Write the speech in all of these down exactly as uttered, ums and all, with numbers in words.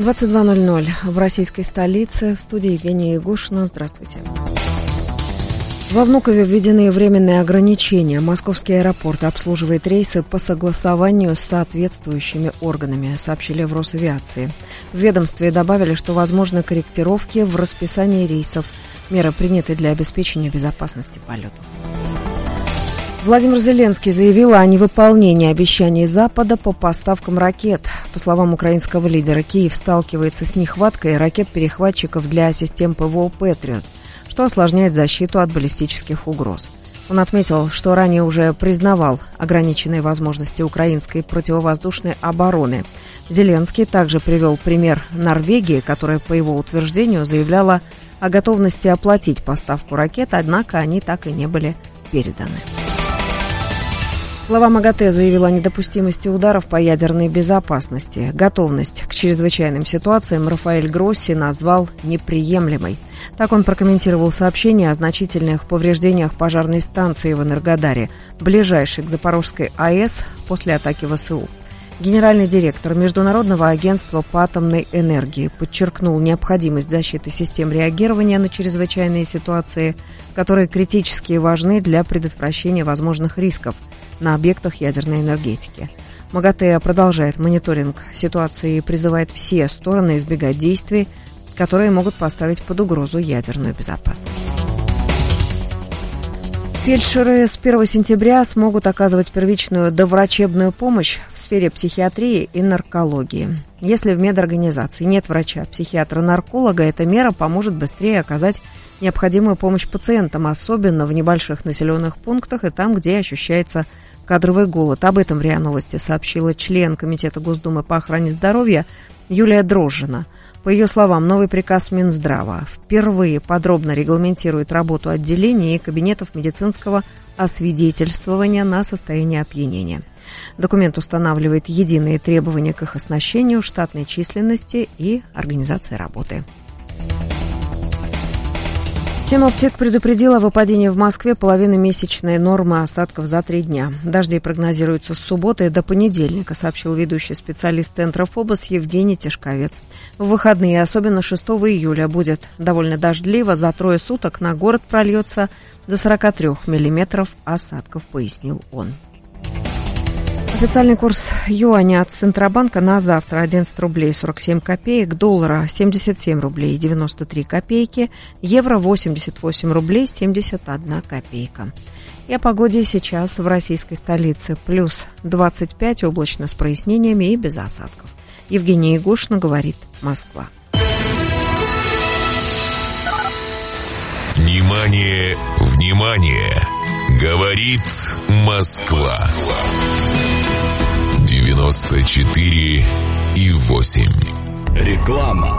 двадцать два ноль ноль в российской столице. В студии Евгения Ягушина. Здравствуйте. Во Внукове введены временные ограничения. Московский аэропорт обслуживает рейсы по согласованию с соответствующими органами, сообщили в Росавиации. В ведомстве добавили, что возможны корректировки в расписании рейсов. Меры приняты для обеспечения безопасности полетов. Владимир Зеленский заявил о невыполнении обещаний Запада по поставкам ракет. По словам украинского лидера, Киев сталкивается с нехваткой ракет-перехватчиков для систем ПВО «Патриот», что осложняет защиту от баллистических угроз. Он отметил, что ранее уже признавал ограниченные возможности украинской противовоздушной обороны. Зеленский также привел пример Норвегии, которая, по его утверждению, заявляла о готовности оплатить поставку ракет, однако они так и не были переданы. Глава МАГАТЭ заявил о недопустимости ударов по ядерной безопасности. Готовность к чрезвычайным ситуациям Рафаэль Гросси назвал неприемлемой. Так он прокомментировал сообщение о значительных повреждениях пожарной станции в Энергодаре, ближайшей к Запорожской АЭС, после атаки ВСУ. Генеральный директор Международного агентства по атомной энергии подчеркнул необходимость защиты систем реагирования на чрезвычайные ситуации, которые критически важны для предотвращения возможных рисков на объектах ядерной энергетики. МАГАТЭ продолжает мониторинг ситуации и призывает все стороны избегать действий, которые могут поставить под угрозу ядерную безопасность. Фельдшеры с первого сентября смогут оказывать первичную доврачебную помощь в сфере психиатрии и наркологии. Если в медорганизации нет врача-психиатра-нарколога, эта мера поможет быстрее оказать необходимую помощь пациентам, особенно в небольших населенных пунктах и там, где ощущается кадровый голод. Об этом РИА Новости сообщила член Комитета Госдумы по охране здоровья Юлия Дрожжина. По ее словам, новый приказ Минздрава впервые подробно регламентирует работу отделений и кабинетов медицинского освидетельствования на состояние опьянения. Документ устанавливает единые требования к их оснащению, штатной численности и организации работы. Синоптик предупредил о выпадении в Москве половины месячной нормы осадков за три дня. Дожди прогнозируются с субботы до понедельника, сообщил ведущий специалист Центра ФОБОС Евгений Тишковец. В выходные, особенно шестого июля, будет довольно дождливо. За трое суток на город прольется до сорок три миллиметров осадков, пояснил он. Официальный курс юаня от Центробанка на завтра одиннадцать рублей сорок семь копеек, доллара семьдесят семь рублей девяносто три копейки, евро восемьдесят восемь рублей семьдесят одна копейка. И о погоде сейчас в российской столице. Плюс двадцать пять, облачно с прояснениями и без осадков. Евгения Ягушина, говорит Москва. Внимание, внимание! Говорит Москва. девяносто четыре и восемь. Реклама.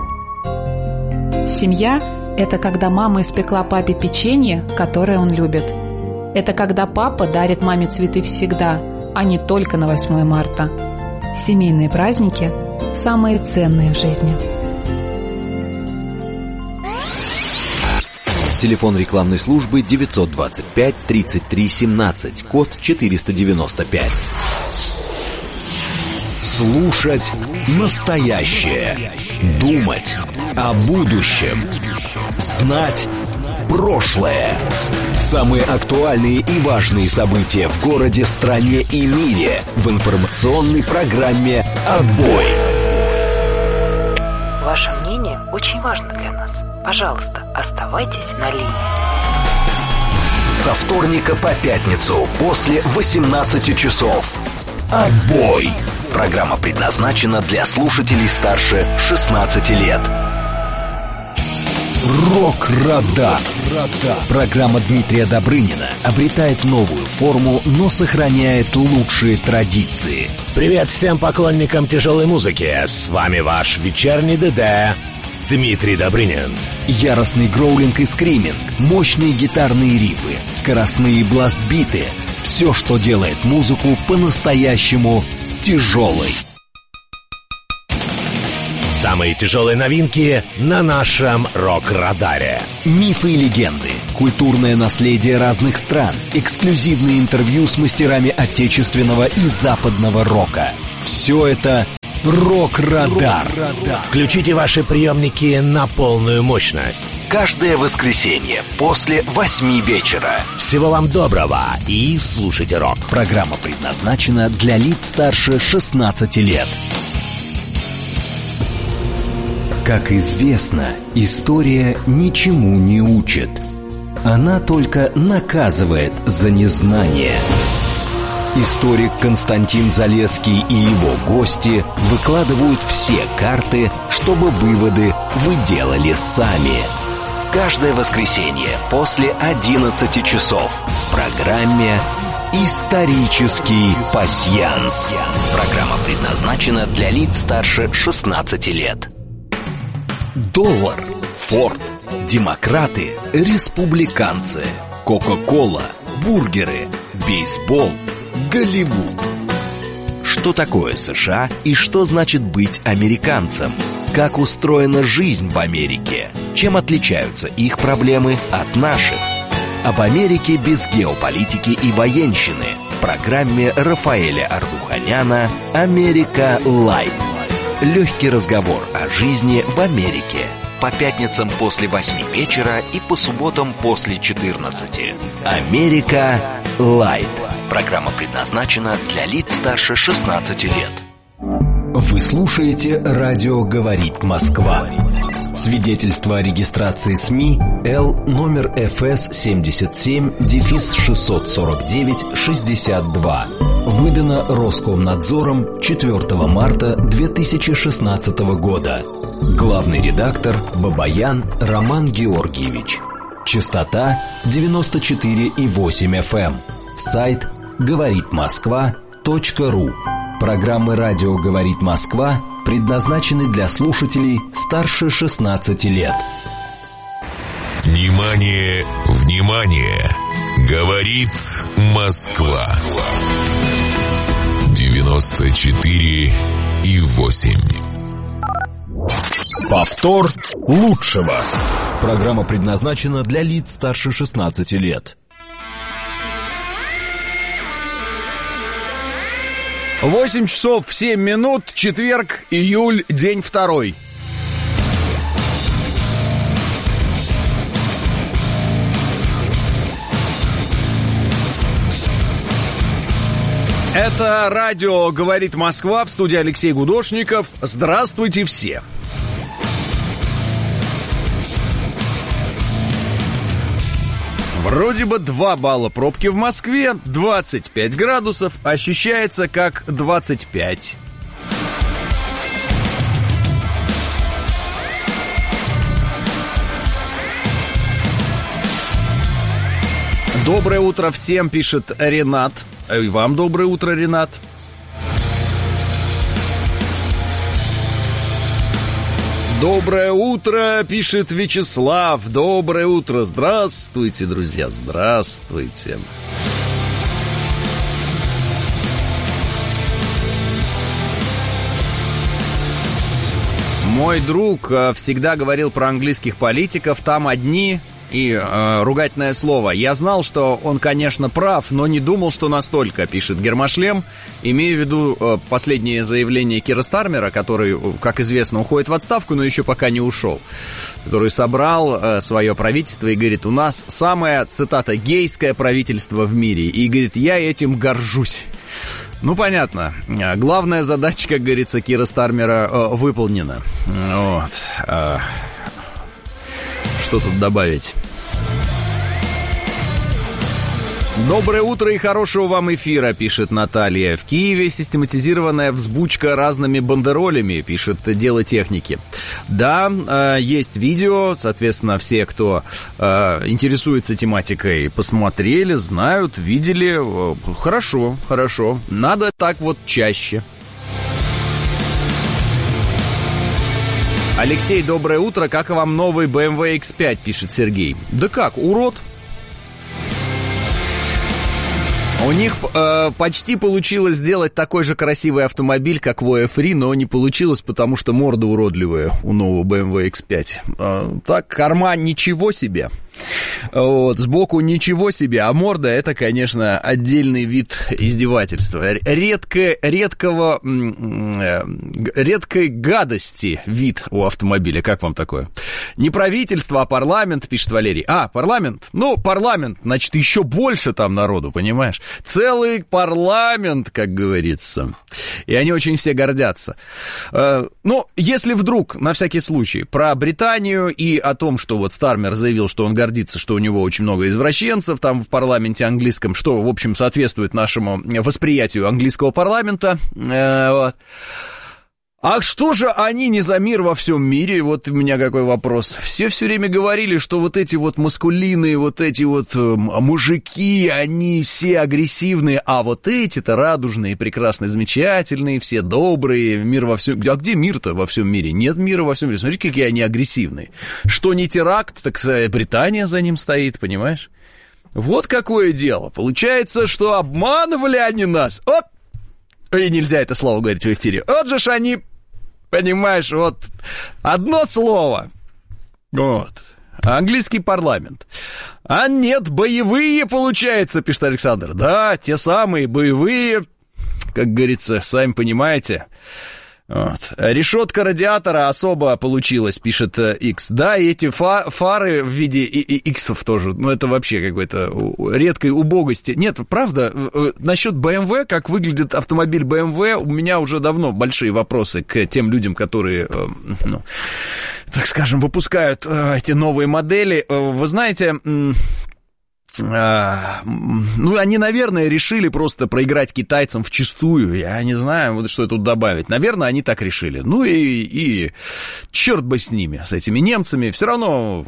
Семья – это когда мама испекла папе печенье, которое он любит. Это когда папа дарит маме цветы всегда, а не только на восьмое марта. Семейные праздники – самые ценные в жизни. Телефон рекламной службы девятьсот двадцать пять тридцать три семнадцать, код четыреста девяносто пять. Слушать настоящее. Думать о будущем. Знать прошлое. Самые актуальные и важные события в городе, стране и мире в информационной программе «Отбой». Ваше мнение очень важно для нас. Пожалуйста, оставайтесь на линии. Со вторника по пятницу после восемнадцати часов. «Отбой». Программа предназначена для слушателей старше шестнадцати лет. Рок-радар. Программа Дмитрия Добрынина обретает новую форму, но сохраняет лучшие традиции. Привет всем поклонникам тяжелой музыки. С вами ваш вечерний ДД Дмитрий Добрынин. Яростный гроулинг и скриминг, мощные гитарные рифы, скоростные бласт-биты. Все, что делает музыку по-настоящему тяжелой. Самые тяжелые новинки на нашем рок-радаре. Мифы и легенды, культурное наследие разных стран, эксклюзивные интервью с мастерами отечественного и западного рока. Все это Рок-Радар. Включите ваши приемники на полную мощность. Каждое воскресенье после восьми вечера. Всего вам доброго и слушайте рок. Программа предназначена для лиц старше шестнадцати лет. Как известно, история ничему не учит. Она только наказывает за незнание. Историк Константин Залесский и его гости выкладывают все карты, чтобы выводы вы делали сами. Каждое воскресенье после одиннадцати часов в программе «Исторический пасьянс». Программа предназначена для лиц старше шестнадцати лет. Доллар, Форд, демократы, республиканцы, Кока-кола, бургеры, бейсбол, Голливуд. Что такое США и что значит быть американцем? Как устроена жизнь в Америке? Чем отличаются их проблемы от наших? Об Америке без геополитики и военщины в программе Рафаэля Ардуханяна «Америка Лайт». Легкий разговор о жизни в Америке. По пятницам после восьми вечера и по субботам после четырнадцати. «Америка Лайт». Программа предназначена для лиц старше шестнадцати лет. Вы слушаете «Радио говорит Москва». Свидетельство о регистрации СМИ Л номер эф эс семьдесят семь шестьсот сорок девять шестьдесят два. Выдано Роскомнадзором четвёртого марта две тысячи шестнадцатого года. Главный редактор Бабаян Роман Георгиевич. Частота девяносто четыре и восемь эф эм. Сайт говорит москва точка ру. Программы «Радио говорит Москва» предназначены для слушателей старше шестнадцати лет. Внимание, внимание! Говорит Москва. девяносто четыре и восемь. Повтор лучшего. Программа предназначена для лиц старше шестнадцати лет. восемь часов семь минут, четверг, июль, день второй. Это радио «Говорит Москва», в студии Алексей Гудошников. Здравствуйте все. Вроде бы два балла пробки в Москве, двадцать пять градусов, ощущается как двадцать пять. Доброе утро всем, пишет Ренат. И вам доброе утро, Ренат. Доброе утро, пишет Вячеслав. Доброе утро. Здравствуйте, друзья, здравствуйте. Мой друг всегда говорил про английских политиков. Там одни и э, ругательное слово. Я знал, что он, конечно, прав, но не думал, что настолько, пишет Гермошлем. Имею в виду э, последнее заявление Кира Стармера, который, как известно, уходит в отставку, но еще пока не ушел. Который собрал э, свое правительство и говорит: у нас самое, цитата, гейское правительство в мире. И говорит: я этим горжусь. Ну, понятно. Главная задача, как говорится, Кира Стармера э, выполнена. Вот. Э, что тут добавить? Доброе утро и хорошего вам эфира, пишет Наталья. В Киеве систематизированная взбучка разными бандеролями, пишет Дело техники. Да, э, есть видео, соответственно, все, кто э, интересуется тематикой, посмотрели, знают, видели. Хорошо, хорошо. Надо так вот чаще. Алексей, доброе утро. Как вам новый бэ эм вэ икс пять, пишет Сергей. Да как, урод. У них э, почти получилось сделать такой же красивый автомобиль, как в о эф три, но не получилось, потому что морда уродливая у нового бэ эм вэ икс пять. Э, так, корма ничего себе. Вот, сбоку ничего себе, а морда — это, конечно, отдельный вид издевательства. Редко, редкого, редкой гадости вид у автомобиля. Как вам такое? Не правительство, а парламент, пишет Валерий. А, парламент? Ну, парламент, значит, еще больше там народу, понимаешь? Целый парламент, как говорится. И они очень все гордятся. Ну, если вдруг, на всякий случай, про Британию и о том, что вот Стармер заявил, что он гордится, что у него очень много извращенцев там в парламенте английском, что, в общем, соответствует нашему восприятию английского парламента. Вот. А что же они не за мир во всем мире? Вот у меня какой вопрос. Все все время говорили, что вот эти вот маскулины, вот эти вот э, мужики, они все агрессивные, а вот эти-то радужные, прекрасные, замечательные, все добрые, мир во всем... А где мир-то во всем мире? Нет мира во всем мире. Смотрите, какие они агрессивные. Что не теракт, так Британия за ним стоит, понимаешь? Вот какое дело. Получается, что обманывали они нас. Вот. И нельзя это слово говорить в эфире. Вот же ж они... Понимаешь, вот одно слово. Вот. Английский парламент. А нет, боевые, получается, пишет Александр. Да, те самые боевые, как говорится, сами понимаете. Вот. Решетка радиатора особо получилась, пишет X. Да, и эти фа- фары в виде иксов тоже, ну это вообще какой-то редкой убогости. Нет, правда, насчет бэ эм вэ, как выглядит автомобиль бэ эм вэ, у меня уже давно большие вопросы к тем людям, которые, ну, так скажем, выпускают эти новые модели. Вы знаете... А, ну, они, наверное, решили просто проиграть китайцам вчистую. Я не знаю, вот что тут добавить. Наверное, они так решили. Ну и, и черт бы с ними, с этими немцами. Все равно,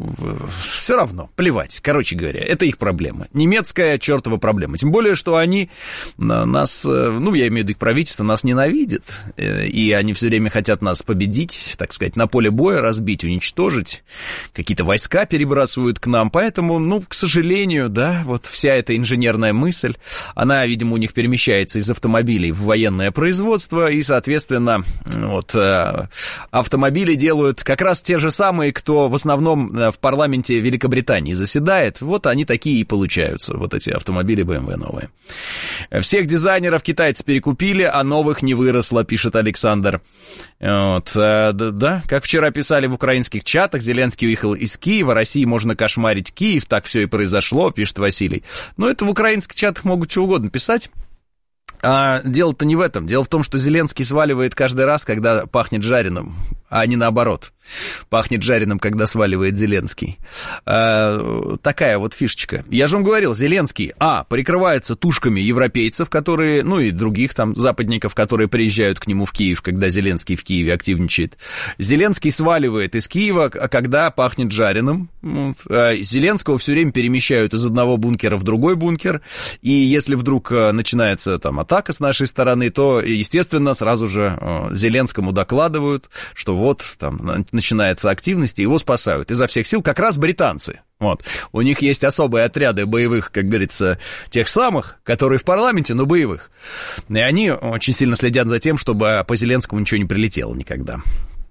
все равно, плевать. Короче говоря, это их проблема. Немецкая чертова проблема. Тем более, что они нас, ну, я имею в виду их правительство, нас ненавидит. И они все время хотят нас победить, так сказать, на поле боя разбить, уничтожить. Какие-то войска перебрасывают к нам. Поэтому, ну, к сожалению, да, вот вся эта инженерная мысль, она, видимо, у них перемещается из автомобилей в военное производство, и, соответственно, вот, автомобили делают как раз те же самые, кто в основном в парламенте Великобритании заседает, вот они такие и получаются, вот эти автомобили бэ эм вэ новые. Всех дизайнеров китайцы перекупили, а новых не выросло, пишет Александр. Вот, да, как вчера писали в украинских чатах, Зеленский уехал из Киева, России можно кошмарить Киев, так все и произошло. Шло, пишет Василий. Но это в украинских чатах могут что угодно писать. А дело-то не в этом. Дело в том, что Зеленский сваливает каждый раз, когда пахнет жареным, а не наоборот. Пахнет жареным, когда сваливает Зеленский. А, такая вот фишечка. Я же вам говорил, Зеленский, а, прикрывается тушками европейцев, которые, ну и других там западников, которые приезжают к нему в Киев, когда Зеленский в Киеве активничает. Зеленский сваливает из Киева, когда пахнет жареным. А Зеленского все время перемещают из одного бункера в другой бункер. И если вдруг начинается там атака с нашей стороны, то, естественно, сразу же Зеленскому докладывают, что вот там начинается активность, и его спасают изо всех сил как раз британцы. Вот. У них есть особые отряды боевых, как говорится, тех самых, которые в парламенте, но боевых. И они очень сильно следят за тем, чтобы по Зеленскому ничего не прилетело никогда.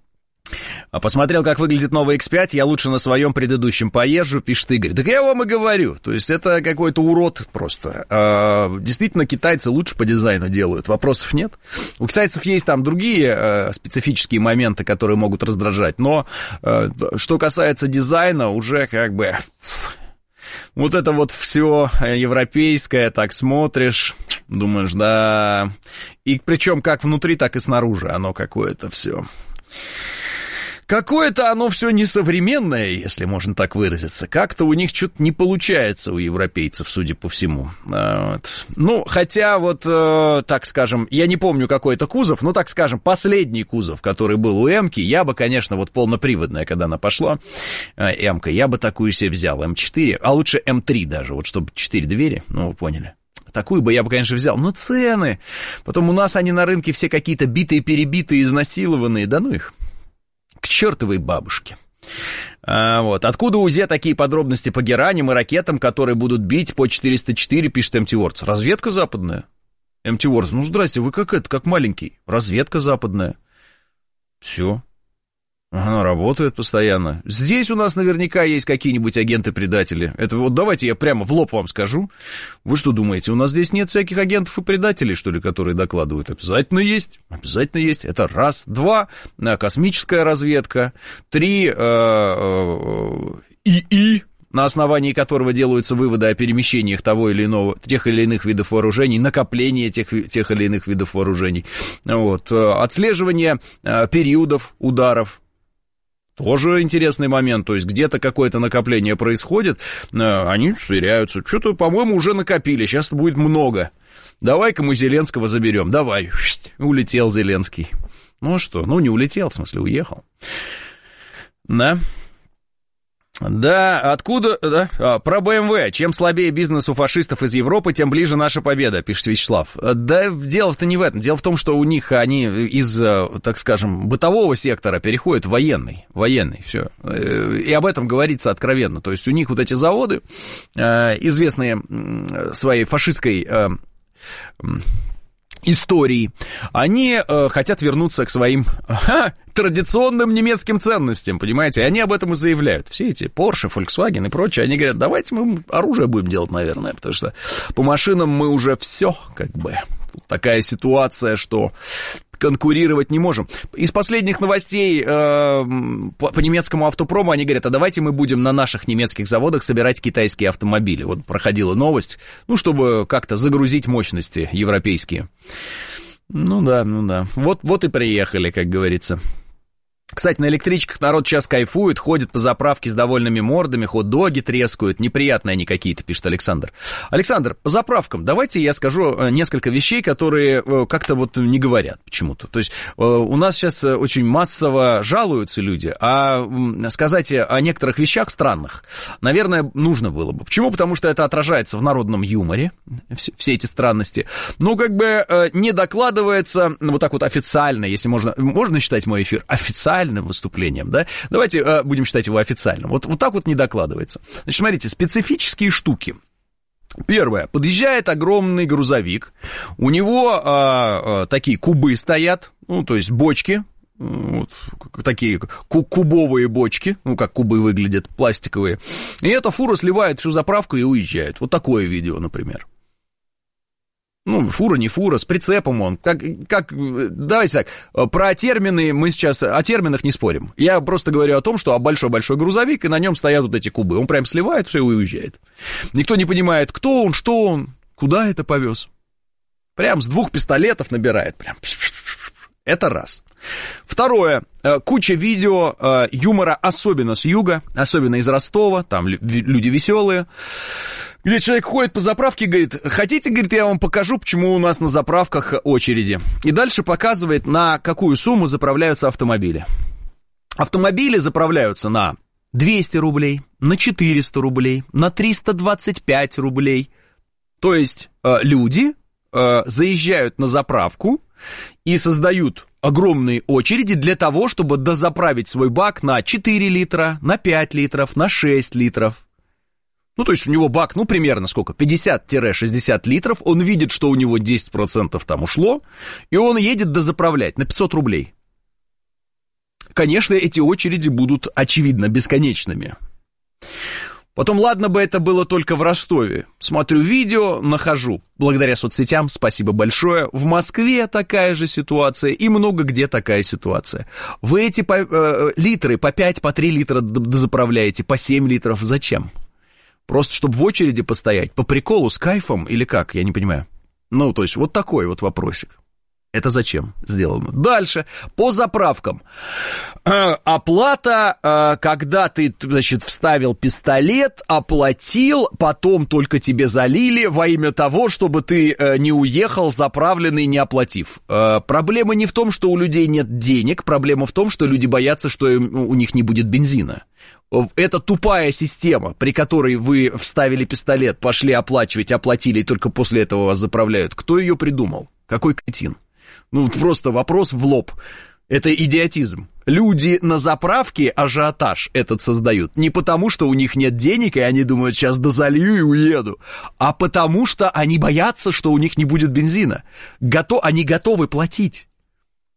Посмотрел, как выглядит новый икс пять, я лучше на своем предыдущем поезжу, пишет Игорь. Так я вам и говорю, то есть это какой-то урод просто. Действительно, китайцы лучше по дизайну делают, вопросов нет. У китайцев есть там другие специфические моменты, которые могут раздражать, но что касается дизайна, уже как бы... Вот это вот все европейское, так смотришь, думаешь, да... И причем как внутри, так и снаружи оно какое-то все... Какое-то оно все несовременное, если можно так выразиться. Как-то у них что-то не получается у европейцев, судя по всему. Вот. Ну, хотя вот, э, так скажем, я не помню, какой это кузов, но, так скажем, последний кузов, который был у М-ки, я бы, конечно, вот полноприводная, когда она пошла, М-ка, я бы такую себе взял, эм четыре, а лучше эм три даже, вот чтобы четыре двери, ну, вы поняли. Такую бы я бы, конечно, взял, но цены. Потом у нас они на рынке все какие-то битые-перебитые, изнасилованные, да ну их. К чертовой бабушке. А, вот. Откуда у зе такие подробности по гераням и ракетам, которые будут бить по четыреста четыре, пишет эм ти Words? Разведка западная. эм ти Words, ну здрасте, вы как это, как маленький. Разведка западная. Все. Она работает постоянно. Здесь у нас наверняка есть какие-нибудь агенты-предатели. Это вот давайте я прямо в лоб вам скажу. Вы что думаете, у нас здесь нет всяких агентов и предателей, что ли, которые докладывают? Обязательно есть. Обязательно есть. Это раз. Два. Космическая разведка. Три. ИИ, на основании которого делаются выводы о перемещениях того или иного, тех или иных видов вооружений, накопление тех, тех или иных видов вооружений. Вот. Отслеживание периодов ударов. Тоже интересный момент, то есть где-то какое-то накопление происходит, они сверяются, что-то, по-моему, уже накопили, сейчас будет много, давай-ка мы Зеленского заберем, давай, улетел Зеленский. Ну что, ну не улетел, в смысле уехал, да. Да, откуда, да, а, про бэ эм вэ. Чем слабее бизнес у фашистов из Европы, тем ближе наша победа, пишет Вячеслав. Да, дело-то не в этом. Дело в том, что у них они из, так скажем, бытового сектора переходят в военный. Военный, все. И об этом говорится откровенно. То есть у них вот эти заводы, известные своей фашистской истории, они э, хотят вернуться к своим ха, традиционным немецким ценностям, понимаете, и они об этом и заявляют. Все эти Porsche, Volkswagen и прочее, они говорят, давайте мы оружие будем делать, наверное, потому что по машинам мы уже все, как бы, тут такая ситуация, что конкурировать не можем. Из последних новостей э, по, по немецкому автопрому они говорят, а давайте мы будем на наших немецких заводах собирать китайские автомобили. Вот проходила новость, ну, чтобы как-то загрузить мощности европейские. Ну да, ну да. Вот, вот и приехали, как говорится. Кстати, на электричках народ сейчас кайфует, ходит по заправке с довольными мордами, хот-доги трескают, неприятные они какие-то, пишет Александр. Александр, по заправкам давайте я скажу несколько вещей, которые как-то вот не говорят почему-то. То есть у нас сейчас очень массово жалуются люди, а сказать о некоторых вещах странных, наверное, нужно было бы. Почему? Потому что это отражается в народном юморе, все эти странности, но как бы не докладывается вот так вот официально, если можно, можно считать мой эфир официально, выступлением, да? Давайте э, будем считать его официальным. Вот, вот так вот не докладывается. Значит, смотрите, специфические штуки. Первое. Подъезжает огромный грузовик. У него э, э, такие кубы стоят, ну, то есть бочки, вот, такие кубовые бочки, ну, как кубы выглядят, пластиковые. И эта фура сливает всю заправку и уезжает. Вот такое видео, например. Ну, фура, не фура, с прицепом он. Как, как, давайте так, про термины мы сейчас, о терминах не спорим. Я просто говорю о том, что большой-большой грузовик, и на нем стоят вот эти кубы. Он прям сливает все и уезжает. Никто не понимает, кто он, что он, куда это повез. Прям с двух пистолетов набирает. Прям. Это раз. Второе. Куча видео юмора, особенно с юга, особенно из Ростова, там люди веселые, где человек ходит по заправке и говорит, хотите, говорит, я вам покажу, почему у нас на заправках очереди. И дальше показывает, на какую сумму заправляются автомобили. Автомобили заправляются на двести рублей, на четыреста рублей, на триста двадцать пять рублей. То есть люди заезжают на заправку и создают огромные очереди для того, чтобы дозаправить свой бак на четыре литра, на пять литров, на шесть литров. Ну, то есть у него бак, ну, примерно сколько, пятьдесят-шестьдесят литров, он видит, что у него десять процентов там ушло, и он едет дозаправлять на пятьсот рублей. Конечно, эти очереди будут, очевидно, бесконечными. Потом, ладно бы это было только в Ростове. Смотрю видео, нахожу. Благодаря соцсетям, спасибо большое. В Москве такая же ситуация, и много где такая ситуация. Вы эти по, э, литры по пять, по три литра дозаправляете, по семь литров. Зачем? Просто чтобы в очереди постоять? По приколу, с кайфом или как? Я не понимаю. Ну, то есть, вот такой вот вопросик. Это зачем сделано? Дальше, по заправкам. Э, оплата, э, когда ты, значит, вставил пистолет, оплатил, потом только тебе залили во имя того, чтобы ты э, не уехал заправленный, не оплатив. Э, проблема не в том, что у людей нет денег, проблема в том, что люди боятся, что им, у них не будет бензина. Это тупая система, при которой вы вставили пистолет, пошли оплачивать, оплатили, и только после этого вас заправляют. Кто ее придумал? Какой кретин? Ну, просто вопрос в лоб. Это идиотизм. Люди на заправке ажиотаж этот создают. Не потому, что у них нет денег, и они думают, сейчас дозалью и уеду, а потому, что они боятся, что у них не будет бензина. Гото... Они готовы платить.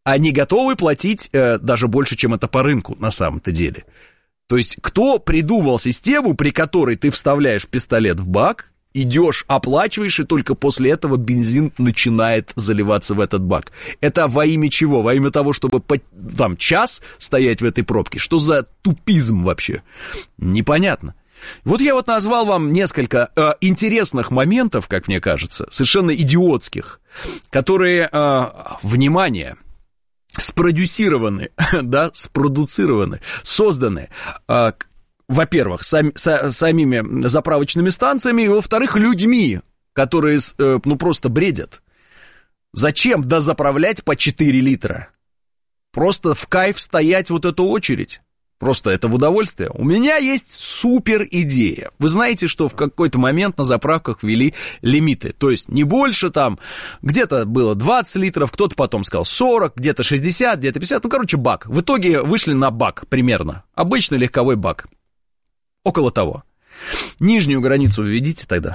они готовы платить э, даже больше, чем это по рынку на самом-то деле. То есть кто придумал систему, при которой ты вставляешь пистолет в бак, идешь, оплачиваешь, и только после этого бензин начинает заливаться в этот бак. Это во имя чего? Во имя того, чтобы по, там час стоять в этой пробке? Что за тупизм вообще? Непонятно. Вот я вот назвал вам несколько э, интересных моментов, как мне кажется, совершенно идиотских, которые, э, внимание, спродюсированы, да, спродуцированы, созданы, э, во-первых, сам, са, самими заправочными станциями, и, во-вторых, людьми, которые, э, ну, просто бредят. Зачем дозаправлять по четыре литра? Просто в кайф стоять вот эту очередь. Просто это в удовольствие. У меня есть супер идея. Вы знаете, что в какой-то момент на заправках ввели лимиты. То есть не больше там, где-то было двадцать литров, кто-то потом сказал сорок, где-то шестьдесят, где-то пятьдесят. Ну, короче, бак. В итоге вышли на бак примерно. Обычный легковой бак. Около того. Нижнюю границу введите тогда.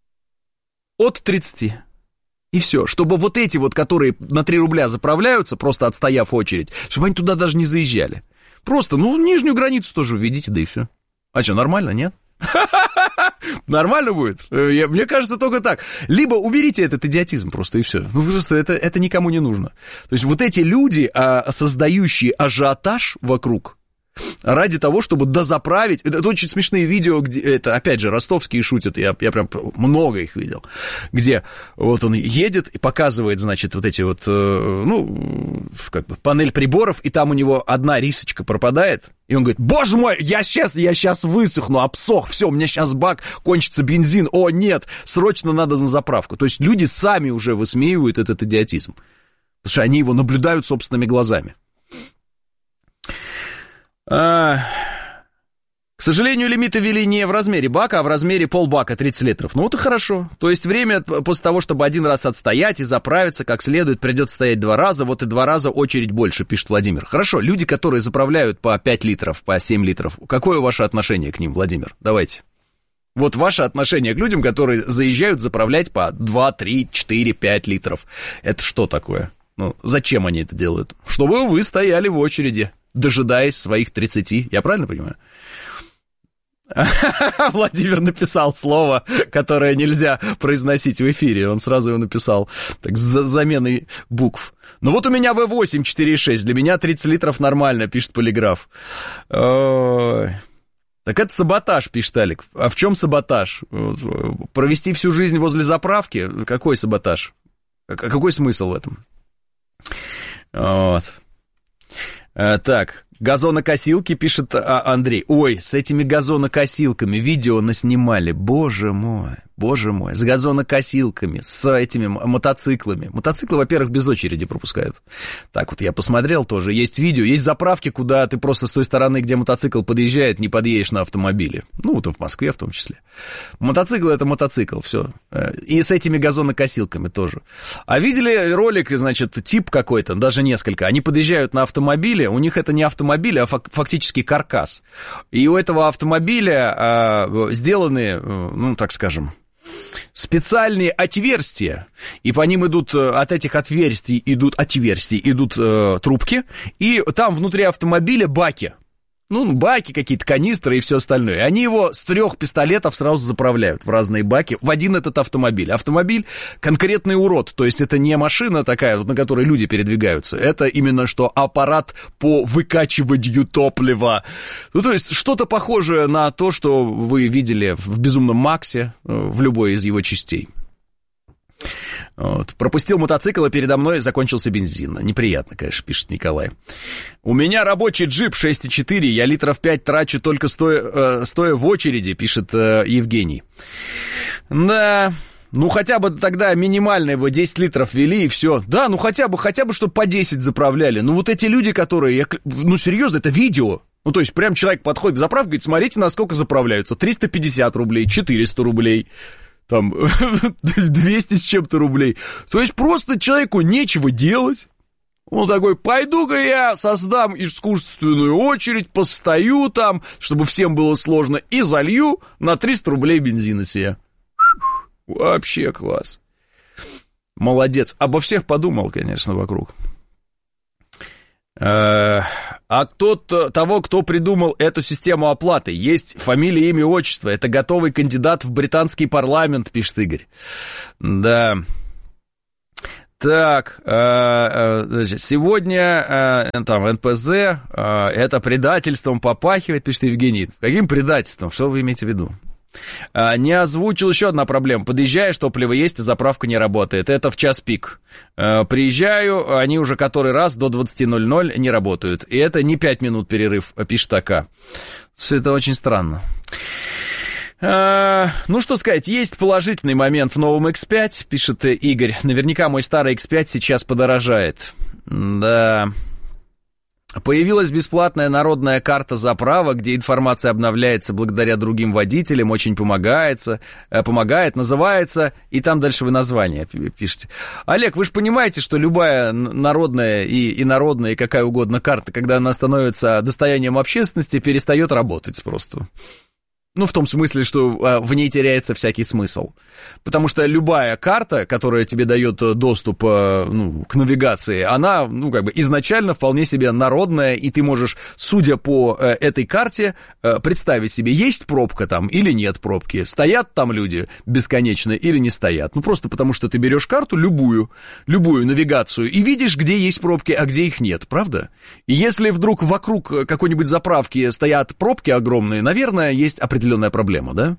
От тридцати. И все. Чтобы вот эти вот, которые на три рубля заправляются, просто отстояв очередь, чтобы они туда даже не заезжали. Просто, ну, нижнюю границу тоже введите, да и все. А что, нормально, нет? Нормально будет? Я, мне кажется, только так. Либо уберите этот идиотизм просто, и все. Ну, просто это, это никому не нужно. То есть вот эти люди, а, создающие ажиотаж вокруг, ради того, чтобы дозаправить. Это, это очень смешные видео, где, это, опять же, ростовские шутят, я, я прям много их видел, где вот он едет и показывает, значит, вот эти вот, ну, как бы панель приборов, и там у него одна рисочка пропадает, и он говорит: боже мой, я сейчас, я сейчас высохну, обсох, все, у меня сейчас бак, кончится бензин, о, нет, срочно надо на заправку. То есть люди сами уже высмеивают этот идиотизм, потому что они его наблюдают собственными глазами. А, к сожалению, лимиты ввели не в размере бака, а в размере полбака, тридцать литров. Ну, это хорошо. То есть время после того, чтобы один раз отстоять и заправиться как следует, придется стоять два раза. Вот и два раза очередь больше, пишет Владимир. Хорошо, люди, которые заправляют по пять литров, по семь литров, какое ваше отношение к ним, Владимир? Давайте. Вот ваше отношение к людям, которые заезжают заправлять по два, три, четыре, пять литров. Это что такое? Ну, зачем они это делают? Чтобы вы стояли в очереди, дожидаясь своих тридцати. Я правильно понимаю? Владимир написал слово, которое нельзя произносить в эфире. Он сразу его написал так, с заменой букв. Ну вот у меня вэ восемь четыре и шесть. Для меня тридцать литров нормально, пишет Полиграф. Ой. Так это саботаж, пишет Алик. А в чем саботаж? Провести всю жизнь возле заправки? Какой саботаж? Какой смысл в этом? Вот. А, так, газонокосилки, пишет а, Андрей. Ой, с этими газонокосилками видео наснимали. Боже мой, боже мой. С газонокосилками, с этими мотоциклами. Мотоциклы, во-первых, без очереди пропускают. Так вот, я посмотрел тоже. Есть видео, есть заправки, куда ты просто с той стороны, где мотоцикл подъезжает, не подъедешь на автомобиле. Ну, вот в Москве в том числе. Мотоцикл — это мотоцикл, все. И с этими газонокосилками тоже. А видели ролик, значит, тип какой-то, даже несколько. Они подъезжают на автомобиле, у них это не автомобиль, а фактически каркас. И у этого автомобиля а, сделаны, ну, так скажем, специальные отверстия, и по ним идут, от этих отверстий идут отверстия, идут э, трубки, и там внутри автомобиля баки. Ну, баки какие-то, канистры и все остальное. И они его с трех пистолетов сразу заправляют в разные баки, в один этот автомобиль. Автомобиль конкретный урод, то есть это не машина такая, на которой люди передвигаются, это именно что аппарат по выкачиванию топлива. Ну, то есть что-то похожее на то, что вы видели в «Безумном Максе», в любой из его частей. Вот. Пропустил мотоцикл, и передо мной закончился бензин. Неприятно, конечно, пишет Николай. У меня рабочий джип шесть и четыре, я литров пять трачу только стоя, э, стоя в очереди, пишет э, Евгений. Да, ну хотя бы тогда минимальные бы десять литров ввели, и все. Да, ну хотя бы, хотя бы, чтобы по десять заправляли. Ну вот эти люди, которые, я, ну серьезно, это видео. Ну то есть прям человек подходит к заправке, говорит: смотрите, насколько заправляются. триста пятьдесят рублей, четыреста рублей. Там двести с чем-то рублей. То есть просто человеку нечего делать. Он такой: пойду-ка я создам искусственную очередь, постою там, чтобы всем было сложно, и залью на триста рублей бензина себе. Вообще класс. Молодец. Обо всех подумал, конечно, вокруг. А тот, того, кто придумал эту систему оплаты, есть фамилия, имя, отчество. Это готовый кандидат в британский парламент, пишет Игорь. Да. Так, значит, сегодня там эн пэ зэ, это предательством попахивает, пишет Евгений. Каким предательством? Что вы имеете в виду? Не озвучил еще одна проблема. Подъезжаешь, топливо есть, а заправка не работает. Это в час пик. Приезжаю, они уже который раз до двадцати ноль-ноль не работают. И это не пять минут перерыв, пишет АК. Все это очень странно. Ну, что сказать, есть положительный момент в новом икс пять, пишет Игорь. Наверняка мой старый икс пять сейчас подорожает. Да... Появилась бесплатная народная карта заправок, где информация обновляется благодаря другим водителям, очень помогается, помогает, называется, и там дальше вы название пишете. Олег, вы же понимаете, что любая народная и инородная, и какая угодно карта, когда она становится достоянием общественности, перестает работать просто. Ну, в том смысле, что в ней теряется всякий смысл. Потому что любая карта, которая тебе дает доступ, ну, к навигации, она, ну, как бы изначально вполне себе народная, и ты можешь, судя по этой карте, представить себе, есть пробка там или нет пробки, стоят там люди бесконечно или не стоят. Ну, просто потому что ты берешь карту, любую, любую навигацию, и видишь, где есть пробки, а где их нет, правда? И если вдруг вокруг какой-нибудь заправки стоят пробки огромные, наверное, есть определенные определенная проблема, да?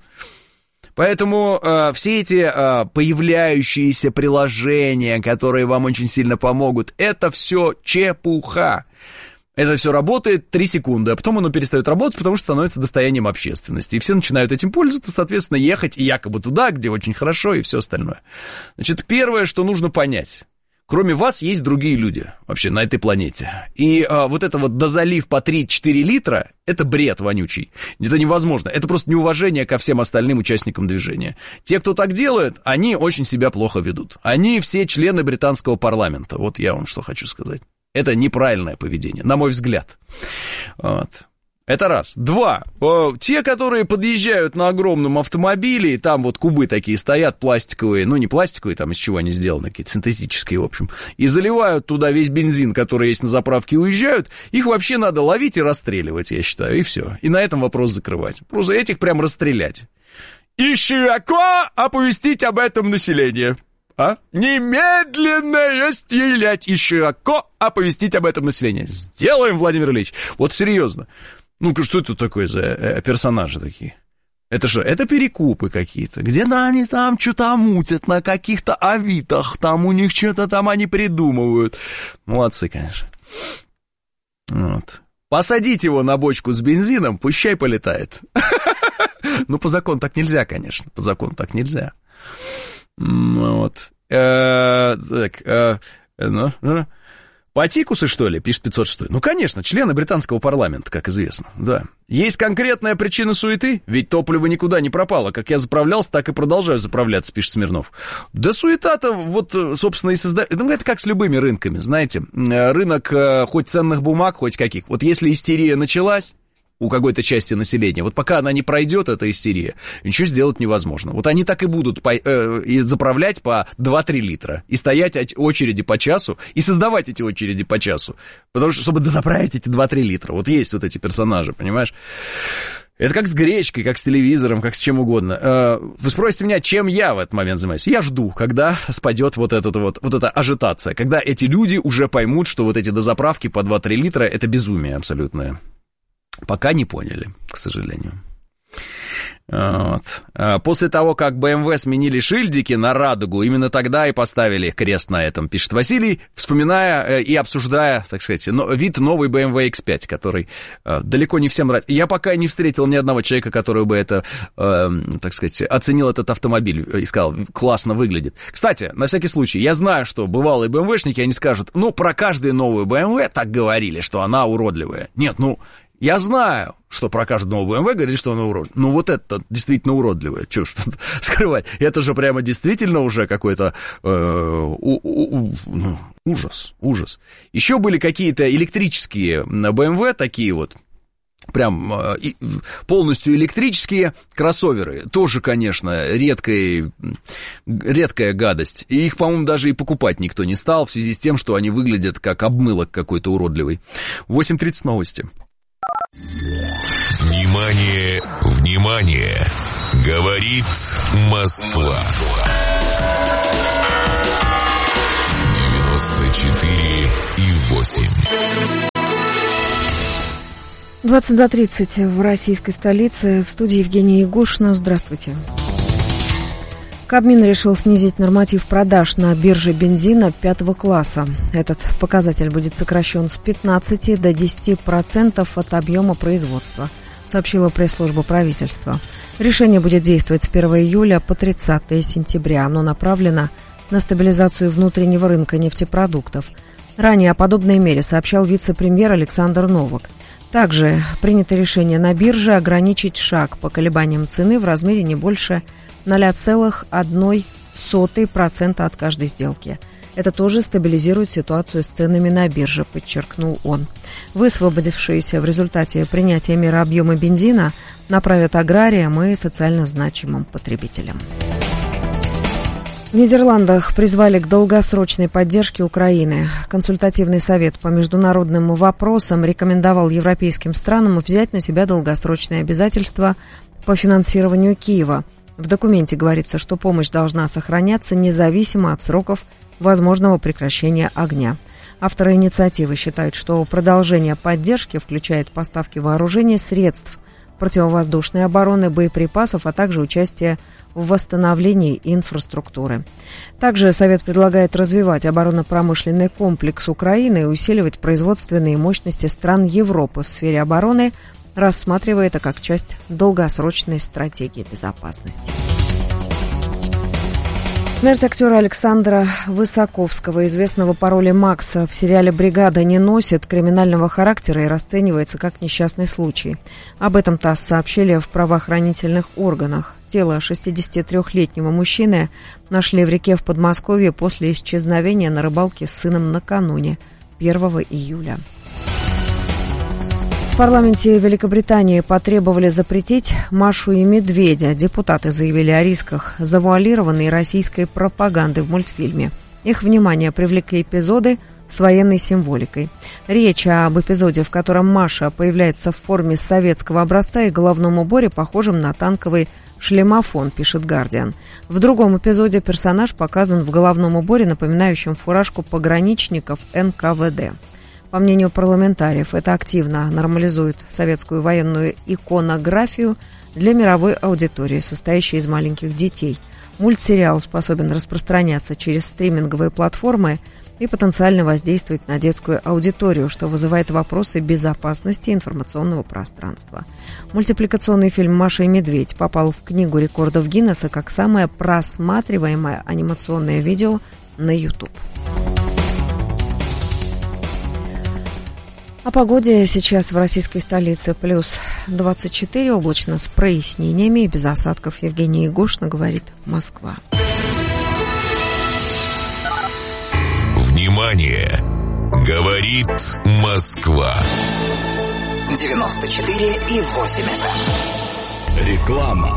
Поэтому э, все эти э, появляющиеся приложения, которые вам очень сильно помогут, это все чепуха. Это все работает три секунды, а потом оно перестает работать, потому что становится достоянием общественности. И все начинают этим пользоваться, соответственно, ехать и якобы туда, где очень хорошо, и все остальное. Значит, первое, что нужно понять. Кроме вас есть другие люди вообще на этой планете. И а, вот это вот дозалив по три-четыре литра, это бред вонючий. Это невозможно. Это просто неуважение ко всем остальным участникам движения. Те, кто так делает, они очень себя плохо ведут. Они все члены британского парламента. Вот я вам что хочу сказать. Это неправильное поведение, на мой взгляд. Вот. Это раз. Два. Те, которые подъезжают на огромном автомобиле, и там вот кубы такие стоят, пластиковые, ну не пластиковые, там из чего они сделаны, какие-то синтетические, в общем, и заливают туда весь бензин, который есть на заправке, и уезжают, их вообще надо ловить и расстреливать, я считаю, и все. И на этом вопрос закрывать. Просто этих прям расстрелять. И широко оповестить об этом население. А? Немедленно стрелять и широко оповестить об этом население. Сделаем, Владимир Ильич. Вот серьезно. Ну, что это такое за э, персонажи такие? Это что, это перекупы какие-то? Где-то они там что-то мутят на каких-то авитах, там у них что-то там они придумывают. Молодцы, конечно. Вот. Посадить его на бочку с бензином, пущай полетает. Ну, по закону так нельзя, конечно. По закону так нельзя. Вот. Так, ну... Патикусы, что ли, пишет пятьсот шесть. Ну, конечно, члены британского парламента, как известно, да. Есть конкретная причина суеты, ведь топливо никуда не пропало. Как я заправлялся, так и продолжаю заправляться, пишет Смирнов. Да суета-то вот, собственно, и создает... Ну, это как с любыми рынками, знаете. Рынок хоть ценных бумаг, хоть каких. Вот если истерия началась у какой-то части населения, вот пока она не пройдет, эта истерия, ничего сделать невозможно. Вот они так и будут по, э, и заправлять по два-три литра, и стоять очереди по часу, и создавать эти очереди по часу, потому что, чтобы дозаправить эти два-три литра, вот есть вот эти персонажи, понимаешь? Это как с гречкой, как с телевизором, как с чем угодно. Э, вы спросите меня, чем я в этот момент занимаюсь? Я жду, когда спадет вот, этот вот, вот эта ажитация, когда эти люди уже поймут, что вот эти дозаправки по два-три литра — это безумие абсолютное. Пока не поняли, к сожалению. Вот. После того, как бэ эм вэ сменили шильдики на радугу, именно тогда и поставили крест на этом, пишет Василий, вспоминая и обсуждая, так сказать, вид новой бэ эм вэ икс пять, который далеко не всем нравится. Я пока не встретил ни одного человека, который бы это, так сказать, оценил этот автомобиль и сказал, классно выглядит. Кстати, на всякий случай, я знаю, что бывалые бэ эм вэ-шники, они скажут, ну, про каждую новую бэ эм вэ так говорили, что она уродливая. Нет, ну... Я знаю, что про каждую новую бэ эм вэ говорили, что она уродливая. Ну, вот это действительно уродливая. Чего ж тут скрывать? Это же прямо действительно уже какой-то э, у, у, ну, ужас, ужас. Еще были какие-то электрические бэ эм вэ такие вот, прям э, полностью электрические кроссоверы. Тоже, конечно, редкая, редкая гадость. И их, по-моему, даже и покупать никто не стал, в связи с тем, что они выглядят как обмылок какой-то уродливый. восемь тридцать новости. Внимание, внимание! Говорит Москва. девяносто четыре и восемь. двадцать два тридцать в российской столице. В студии Евгения Егошина. Здравствуйте. Кабмин решил снизить норматив продаж на бирже бензина пятого класса. Этот показатель будет сокращен с пятнадцати до десяти процентов от объема производства, сообщила пресс-служба правительства. Решение будет действовать с первого июля по тридцатое сентября. Оно направлено на стабилизацию внутреннего рынка нефтепродуктов. Ранее о подобной мере сообщал вице-премьер Александр Новак. Также принято решение на бирже ограничить шаг по колебаниям цены в размере не больше ноль целых одна сотая процента от каждой сделки. Это тоже стабилизирует ситуацию с ценами на бирже, подчеркнул он. Высвободившиеся в результате принятия меры объемы бензина направят аграриям и социально значимым потребителям. В Нидерландах призвали к долгосрочной поддержке Украины. Консультативный совет по международным вопросам рекомендовал европейским странам взять на себя долгосрочные обязательства по финансированию Киева. В документе говорится, что помощь должна сохраняться независимо от сроков возможного прекращения огня. Авторы инициативы считают, что продолжение поддержки включает поставки вооружений, средств противовоздушной обороны, боеприпасов, а также участие в восстановлении инфраструктуры. Также Совет предлагает развивать оборонно-промышленный комплекс Украины и усиливать производственные мощности стран Европы в сфере обороны, рассматривая это как часть долгосрочной стратегии безопасности. Смерть актера Александра Высоковского, известного по роли Макса в сериале «Бригада», не носит криминального характера и расценивается как несчастный случай. Об этом ТАСС сообщили в правоохранительных органах. Тело шестидесятитрёхлетнего мужчины нашли в реке в Подмосковье после исчезновения на рыбалке с сыном накануне, первого июля. В парламенте Великобритании потребовали запретить «Машу и медведя». Депутаты заявили о рисках завуалированной российской пропаганды в мультфильме. Их внимание привлекли эпизоды с военной символикой. Речь об эпизоде, в котором Маша появляется в форме советского образца и головном уборе, похожем на танковый шлемофон, пишет «Гардиан». В другом эпизоде персонаж показан в головном уборе, напоминающем фуражку пограничников эн ка вэ дэ. По мнению парламентариев, это активно нормализует советскую военную иконографию для мировой аудитории, состоящей из маленьких детей. Мультсериал способен распространяться через стриминговые платформы и потенциально воздействовать на детскую аудиторию, что вызывает вопросы безопасности информационного пространства. Мультипликационный фильм «Маша и медведь» попал в Книгу рекордов Гиннесса как самое просматриваемое анимационное видео на YouTube. О погоде сейчас в российской столице плюс двадцать четыре, облачно с прояснениями и без осадков. Евгения Егошина, говорит Москва. Внимание! Говорит Москва. девяносто четыре и восемь эф эм. Реклама.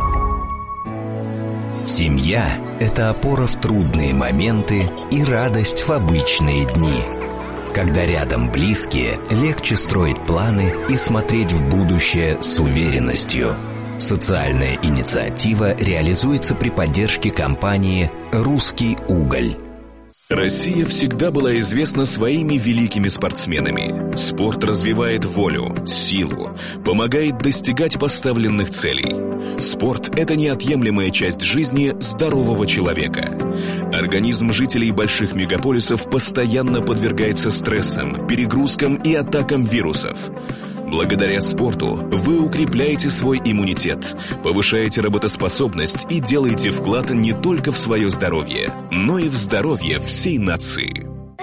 Семья – это опора в трудные моменты и радость в обычные дни. Когда рядом близкие, легче строить планы и смотреть в будущее с уверенностью. Социальная инициатива реализуется при поддержке компании «Русский уголь». Россия всегда была известна своими великими спортсменами. Спорт развивает волю, силу, помогает достигать поставленных целей. Спорт – это неотъемлемая часть жизни здорового человека. Организм жителей больших мегаполисов постоянно подвергается стрессам, перегрузкам и атакам вирусов. Благодаря спорту вы укрепляете свой иммунитет, повышаете работоспособность и делаете вклад не только в свое здоровье, но и в здоровье всей нации.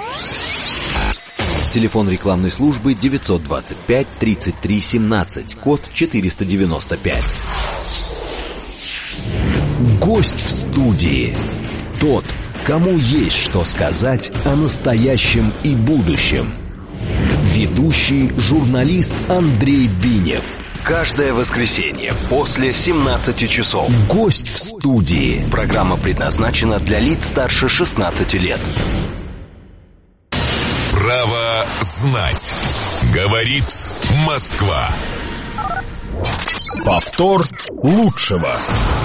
Телефон рекламной службы девятьсот двадцать пять тридцать три семнадцать, код четыреста девяносто пять. Гость в студии. Тот, кому есть что сказать о настоящем и будущем. Ведущий журналист Андрей Бинев. Каждое воскресенье после семнадцати часов. Гость в студии. Программа предназначена для лиц старше шестнадцати лет. Право знать. Говорит Москва. Повтор лучшего.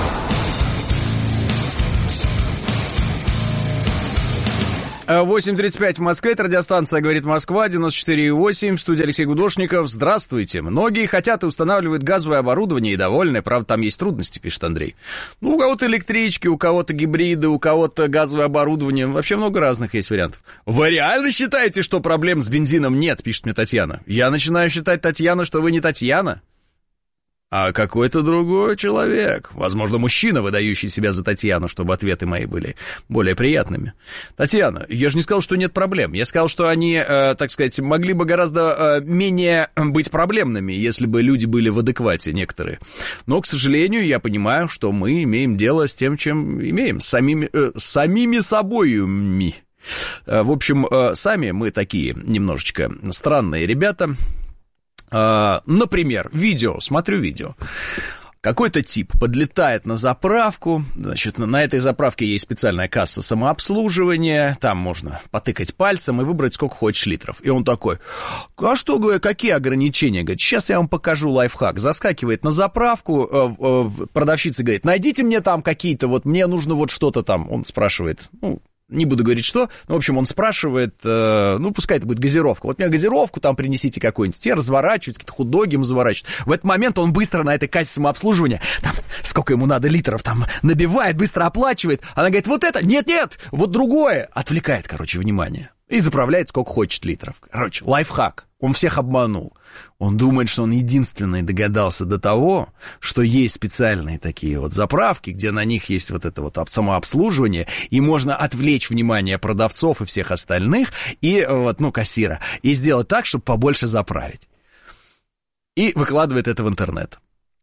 восемь тридцать пять в Москве, это радиостанция «Говорит Москва», девяносто четыре и восемь, в студии Алексей Гудошников. Здравствуйте. Многие хотят и устанавливают газовое оборудование и довольны. Правда, там есть трудности, пишет Андрей. Ну, у кого-то электрички, у кого-то гибриды, у кого-то газовое оборудование. Вообще много разных есть вариантов. Вы реально считаете, что проблем с бензином нет, пишет мне Татьяна? Я начинаю считать, Татьяна, что вы не Татьяна, а какой-то другой человек. Возможно, мужчина, выдающий себя за Татьяну, чтобы ответы мои были более приятными. Татьяна, я же не сказал, что нет проблем. Я сказал, что они, э, так сказать, могли бы гораздо э, менее быть проблемными, если бы люди были в адеквате некоторые. Но, к сожалению, я понимаю, что мы имеем дело с тем, чем имеем, с самими, э, с самими собоюми. Э, в общем, э, сами мы такие немножечко странные ребята. Uh, например, видео, смотрю видео. Какой-то тип подлетает на заправку, значит, на этой заправке есть специальная касса самообслуживания, там можно потыкать пальцем и выбрать сколько хочешь литров. И он такой, а что, говорю, какие ограничения? Говорит, сейчас я вам покажу лайфхак. Заскакивает на заправку, продавщица говорит, найдите мне там какие-то, вот мне нужно вот что-то там. Он спрашивает, ну... Не буду говорить, что. Ну, в общем, он спрашивает, э, ну, пускай это будет газировка. Вот мне газировку там принесите какую-нибудь. Те разворачиваются, какие-то хот-доги ему заворачивают. В этот момент он быстро на этой кассе самообслуживания, там, сколько ему надо литров, там, набивает, быстро оплачивает. Она говорит, вот это, нет-нет, вот другое. Отвлекает, короче, внимание. И заправляет сколько хочет литров. Короче, лайфхак. Он всех обманул. Он думает, что он единственный догадался до того, что есть специальные такие вот заправки, где на них есть вот это вот самообслуживание, и можно отвлечь внимание продавцов и всех остальных, и вот, ну, кассира, и сделать так, чтобы побольше заправить. И выкладывает это в интернет.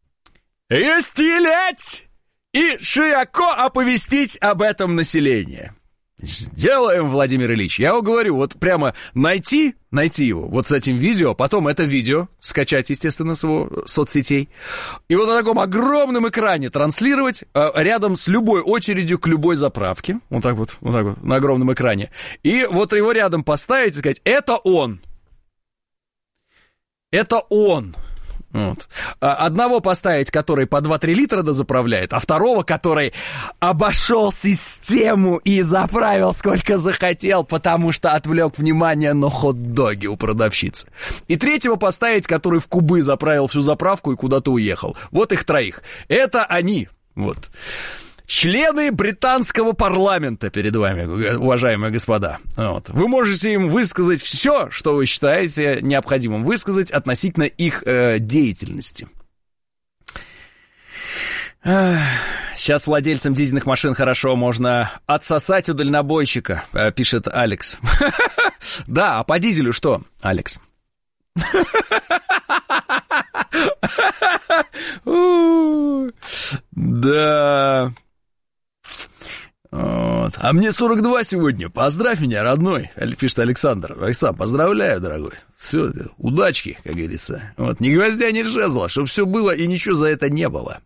Истелять и широко оповестить об этом население. Сделаем, Владимир Ильич. Я вам говорю, вот прямо найти, найти его вот с этим видео, потом это видео скачать, естественно, с его соцсетей, и вот на таком огромном экране транслировать э, рядом с любой очередью к любой заправке, вот так вот, вот так вот, на огромном экране, и вот его рядом поставить и сказать, это он, это он. Вот. Одного поставить, который по два-три литра дозаправляет, а второго, который обошел систему и заправил сколько захотел, потому что отвлек внимание на хот-доги у продавщицы. И третьего поставить, который в кубы заправил всю заправку и куда-то уехал. Вот их троих. Это они. Вот. Члены британского парламента перед вами, уважаемые господа. Вот. Вы можете им высказать все, что вы считаете необходимым высказать относительно их э, деятельности. Сейчас владельцам дизельных машин хорошо можно отсосать у дальнобойщика, пишет Алекс. Да, а по дизелю что, Алекс? Да... Вот. А мне сорок два сегодня. Поздравь меня, родной, пишет Александр. Александр, поздравляю, дорогой. Все, удачки, как говорится. Вот, ни гвоздя, ни жезла, чтобы все было и ничего за это не было.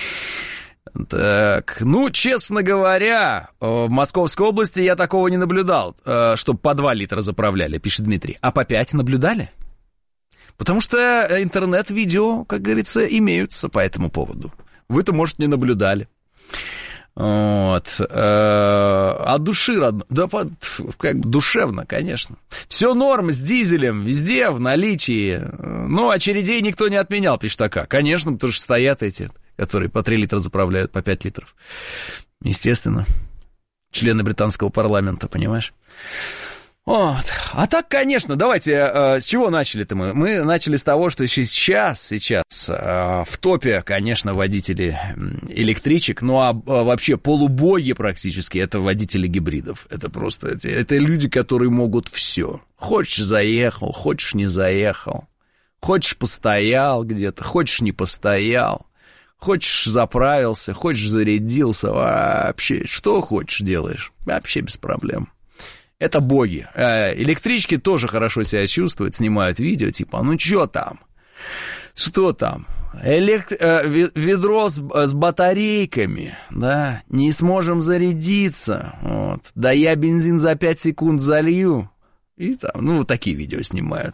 Так, ну, честно говоря, в Московской области я такого не наблюдал, чтобы по два литра заправляли, пишет Дмитрий. А по пять наблюдали? Потому что интернет-видео, как говорится, имеются по этому поводу. Вы-то, может, не наблюдали. Вот. От души родно. Да, как бы душевно, конечно. Все норм с дизелем, везде в наличии. Ну, очередей никто не отменял, пишет АК. Конечно, потому что стоят эти, которые по три литра заправляют, по пять литров. Естественно. Члены британского парламента, понимаешь? Вот. А так, конечно, давайте, э, с чего начали-то мы? Мы начали с того, что сейчас, сейчас э, в топе, конечно, водители электричек, ну а э, вообще полубоги практически это водители гибридов. Это просто, это, это люди, которые могут все. Хочешь заехал, хочешь не заехал, хочешь постоял где-то, хочешь не постоял, хочешь заправился, хочешь зарядился, вообще, что хочешь делаешь, вообще без проблем. Это боги. Электрички тоже хорошо себя чувствуют, снимают видео, типа, ну что там? Что там? Элект... Ведро с... с батарейками, да, не сможем зарядиться, вот. Да я бензин за пять секунд залью. И там, ну, вот такие видео снимают.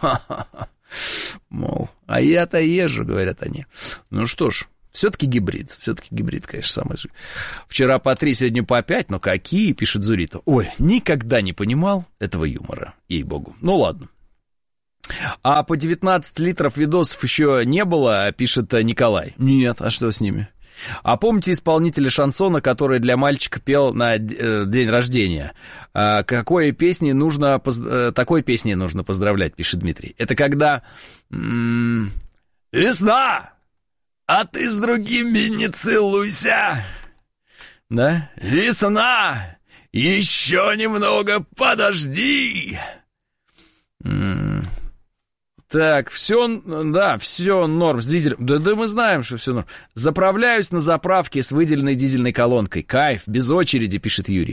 Мол, а я-то езжу, говорят они. Ну что ж, все-таки гибрид, все-таки гибрид, конечно, самый. Вчера по три, сегодня по пять, но какие, пишет Зурита. Ой, никогда не понимал этого юмора, ей-богу. Ну ладно. А по девятнадцать литров видосов еще не было, пишет Николай. Нет, а что с ними? А помните исполнителя шансона, который для мальчика пел на день рождения? А какой песни нужно, такой песней нужно поздравлять, пишет Дмитрий. Это когда... М- Весна! А ты с другими не целуйся! Да? Весна! Еще немного подожди! М- Так, все, да, все норм с дизелем. Да, да мы знаем, что все норм. Заправляюсь на заправке с выделенной дизельной колонкой. Кайф, без очереди, пишет Юрий.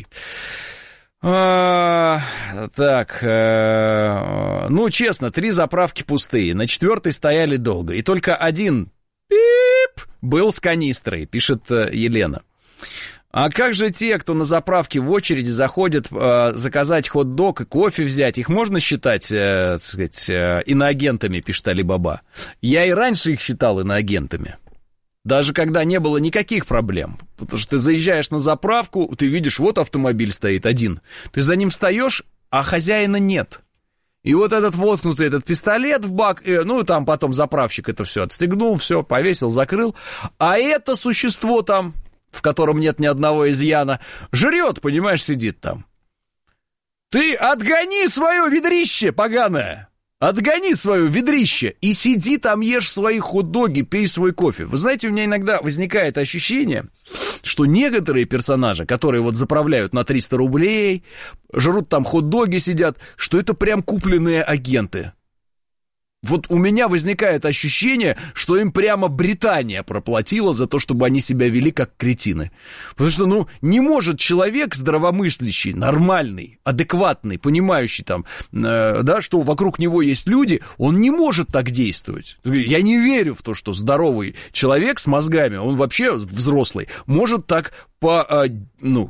А, так, а, ну, честно, три заправки пустые. На четвертой стояли долго. И только один пип был с канистрой, пишет Елена. А как же те, кто на заправке в очереди заходят э, заказать хот-дог и кофе взять, их можно считать, э, так сказать, э, иноагентами, пишет Али-Баба? Я и раньше их считал иноагентами, даже когда не было никаких проблем, потому что ты заезжаешь на заправку, ты видишь, вот автомобиль стоит один, ты за ним встаешь, а хозяина нет. И вот этот воткнутый этот пистолет в бак, э, ну, там потом заправщик это все отстегнул, все, повесил, закрыл, а это существо там... в котором нет ни одного изъяна, жрет, понимаешь, сидит там. Ты отгони свое ведрище, поганое! Отгони свое ведрище и сиди там, ешь свои хот-доги, пей свой кофе. Вы знаете, у меня иногда возникает ощущение, что некоторые персонажи, которые вот заправляют на триста рублей, жрут там хот-доги, сидят, что это прям купленные агенты. Вот у меня возникает ощущение, что им прямо Британия проплатила за то, чтобы они себя вели как кретины. Потому что, ну, не может человек здравомыслящий, нормальный, адекватный, понимающий там, э, да, что вокруг него есть люди, он не может так действовать. Я не верю в то, что здоровый человек с мозгами, он вообще взрослый, может так по, э, ну,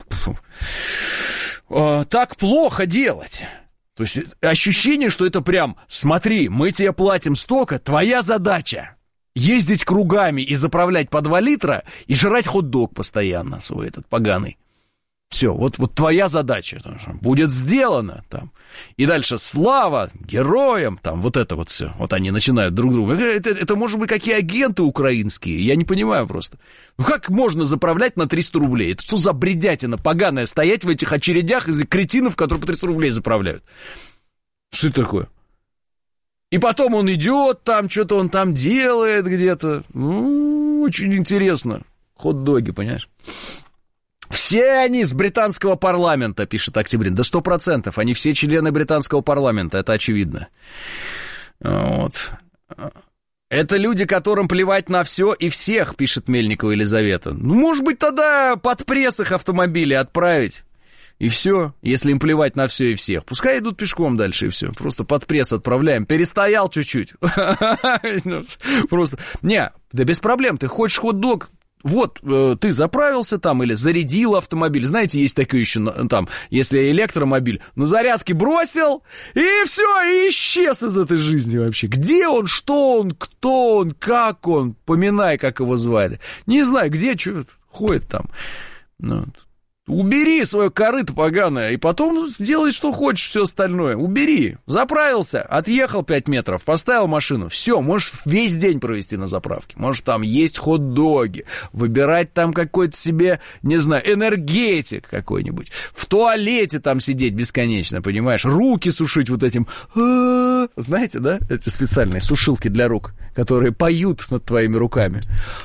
э, так плохо делать. То есть ощущение, что это прям, смотри, мы тебе платим столько, твоя задача ездить кругами и заправлять по два литра и жрать хот-дог постоянно свой этот поганый. Все, вот, вот твоя задача будет сделано там. И дальше слава героям, там вот это вот все. Вот они начинают друг друга. Это, это, это может быть какие агенты украинские, я не понимаю просто. Ну как можно заправлять на триста рублей? Это что за бредятина поганая, стоять в этих очередях из-за кретинов, которые по триста рублей заправляют? Что это такое? И потом он идет там, что-то он там делает где-то. Ну, очень интересно. Хот-доги, понимаешь? Все они с британского парламента, пишет Октябрин. Да сто процентов, они все члены британского парламента, это очевидно. Вот. Это люди, которым плевать на все и всех, пишет Мельникова Елизавета. Ну, может быть, тогда под пресс их автомобили отправить. И все, если им плевать на все и всех. Пускай идут пешком дальше, и все. Просто под пресс отправляем. Перестоял чуть-чуть. Просто. Не, да без проблем. Ты хочешь хот-дог? Вот, э, ты заправился там или зарядил автомобиль. Знаете, есть такое еще там, если электромобиль, на зарядке бросил, и все, и исчез из этой жизни вообще. Где он, что он, кто он, как он, поминай, как его звали. Не знаю, где, что ходит там. Ну, убери свое корыто поганое, и потом сделай, что хочешь, все остальное. Убери. Заправился, отъехал пять метров, поставил машину. Все, можешь весь день провести на заправке. Можешь там есть хот-доги, выбирать там какой-то себе, не знаю, энергетик какой-нибудь. В туалете там сидеть бесконечно, понимаешь? Руки сушить вот этим. Знаете, да? Эти специальные сушилки для рук, которые поют над твоими руками.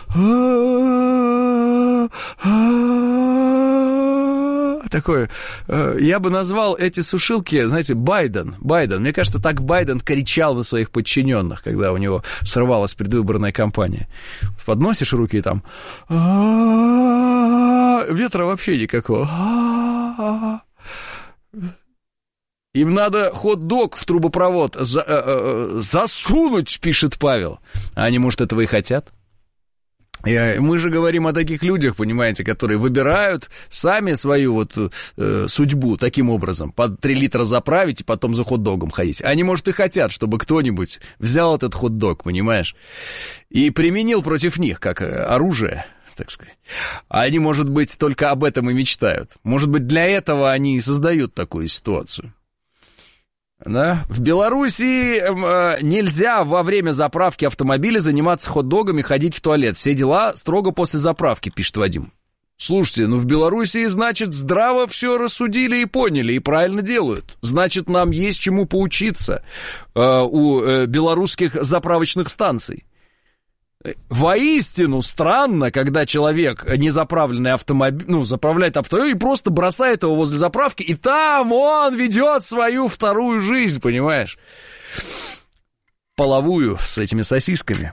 Такое, я бы назвал эти сушилки, знаете, Байден, Байден. Мне кажется, так Байден кричал на своих подчиненных, когда у него срывалась предвыборная кампания. Подносишь руки и там... Ветра вообще никакого. Им надо хот-дог в трубопровод за, э, э, засунуть, пишет Павел. А они, может, этого и хотят? Я, мы же говорим о таких людях, понимаете, которые выбирают сами свою вот э, судьбу таким образом. Под три литра заправить и потом за хот-догом ходить. Они, может, и хотят, чтобы кто-нибудь взял этот хот-дог, понимаешь, и применил против них как оружие, так сказать. А они, может быть, только об этом и мечтают. Может быть, для этого они и создают такую ситуацию. Да? В Белоруссии э, нельзя во время заправки автомобиля заниматься хот-догами, ходить в туалет. Все дела строго после заправки, пишет Вадим. Слушайте, ну в Белоруссии, значит, здраво все рассудили и поняли, и правильно делают. Значит, нам есть чему поучиться э, у э, белорусских заправочных станций. Воистину странно, когда человек незаправленный автомобиль, ну, заправляет автомобиль и просто бросает его возле заправки, и там он ведет свою вторую жизнь, понимаешь? Половую с этими сосисками.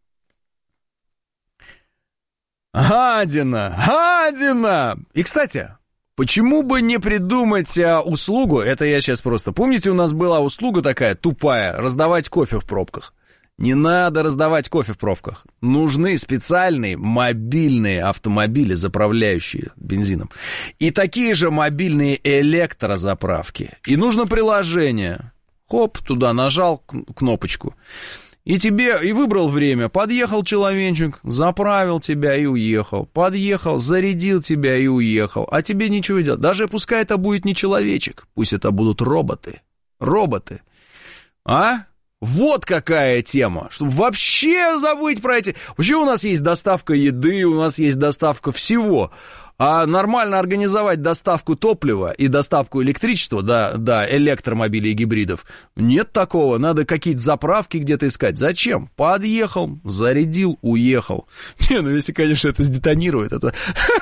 Гадина, гадина! И, кстати, почему бы не придумать а, услугу, это я сейчас просто... Помните, у нас была услуга такая тупая, раздавать кофе в пробках? Не надо раздавать кофе в пробках. Нужны специальные мобильные автомобили, заправляющие бензином. И такие же мобильные электрозаправки. И нужно приложение. Хоп, туда нажал кнопочку. И тебе, и выбрал время. Подъехал человечек, заправил тебя и уехал. Подъехал, зарядил тебя и уехал. А тебе ничего делать. Даже пускай это будет не человечек. Пусть это будут роботы. Роботы. А? Вот какая тема, чтобы вообще забыть про эти... Вообще у нас есть доставка еды, у нас есть доставка всего, а нормально организовать доставку топлива и доставку электричества, да, да, электромобилей и гибридов, нет такого, надо какие-то заправки где-то искать. Зачем? Подъехал, зарядил, уехал. Не, ну если, конечно, это сдетонирует, это...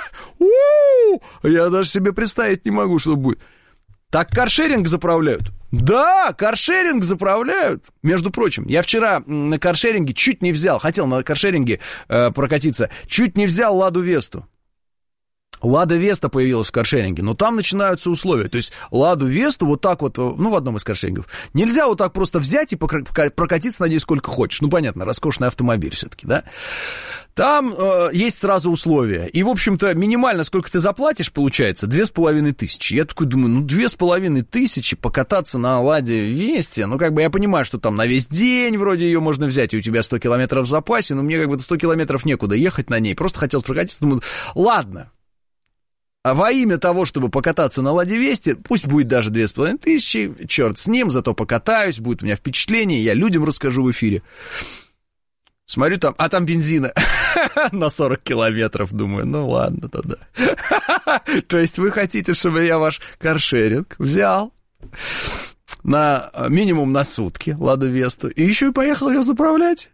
Я даже себе представить не могу, что будет. Так каршеринг заправляют? Да, каршеринг заправляют. Между прочим, я вчера на каршеринге чуть не взял, хотел на каршеринге э, прокатиться, чуть не взял Ладу Весту. Лада Веста появилась в каршеринге, но там начинаются условия. То есть Ладу Весту вот так вот, ну, в одном из каршерингов, нельзя вот так просто взять и прокатиться, надеюсь, сколько хочешь. Ну, понятно, роскошный автомобиль все-таки, да? Там э, есть сразу условия. И, в общем-то, минимально сколько ты заплатишь, получается, две с половиной тысячи. Я такой думаю, ну, две с половиной тысячи покататься на Ладе Весте, ну, как бы я понимаю, что там на весь день вроде ее можно взять, и у тебя сто километров в запасе, но мне как бы сто километров некуда ехать на ней. Просто хотел прокатиться, думаю, ладно. А во имя того, чтобы покататься на Ладе Весте, пусть будет даже две с половиной тысячи, черт с ним, зато покатаюсь, будет у меня впечатление, я людям расскажу в эфире. Смотрю там, а там бензина на сорок километров, думаю, ну ладно тогда. То есть вы хотите, чтобы я ваш каршеринг взял на минимум на сутки Ладу Весту и еще и поехал ее заправлять?